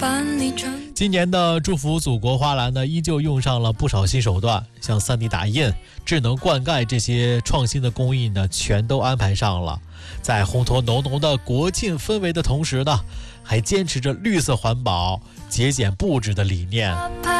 今年的祝福祖国花篮呢，依旧用上了不少新手段，像 3D 打印、智能灌溉这些创新的工艺呢，全都安排上了。在烘托浓浓的国庆氛围的同时呢，还坚持着绿色环保、节俭布置的理念。